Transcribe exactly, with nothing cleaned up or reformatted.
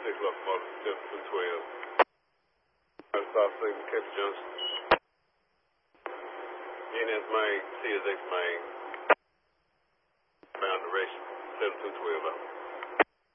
six Left Motor, two twelve. South Signal, Cape Johnson. N S main, T S X main.